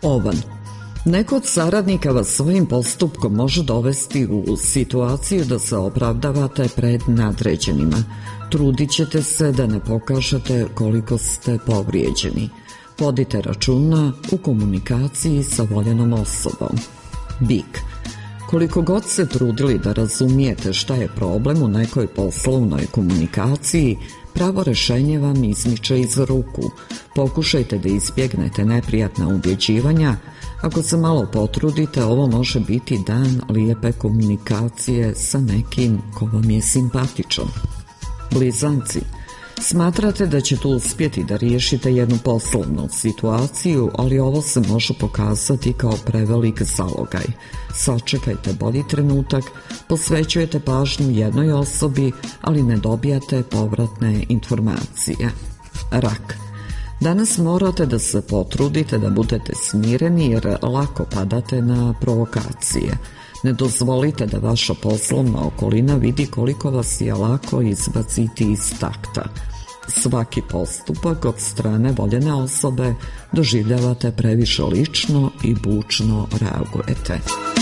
Ovan. Neko od saradnika vas svojim postupkom može dovesti u situaciju da se opravdavate pred nadređenima. Trudit ćete se da ne pokažete koliko ste povrijeđeni. Vodite računa u komunikaciji sa voljenom osobom. Bik. Koliko god se trudili da razumijete šta je problem u nekoj poslovnoj komunikaciji, pravo rešenje vam izmiče iz ruku. Pokušajte da izbjegnete neprijatna ubjeđivanja. Ako se malo potrudite, ovo može biti dan lijepe komunikacije sa nekim ko vam je simpatičan. Blizanci. Smatrate da ćete uspjeti da riješite jednu poslovnu situaciju, ali ovo se može pokazati kao prevelik zalogaj. Sačekajte bolji trenutak, posvećujete pažnju jednoj osobi, ali ne dobijate povratne informacije. Rak. Danas morate da se potrudite da budete smireni jer lako padate na provokacije. Ne dozvolite da vaša poslovna okolina vidi koliko vas je lako izbaciti iz takta. Svaki postupak od strane voljene osobe doživljavate previše lično i bučno reagujete.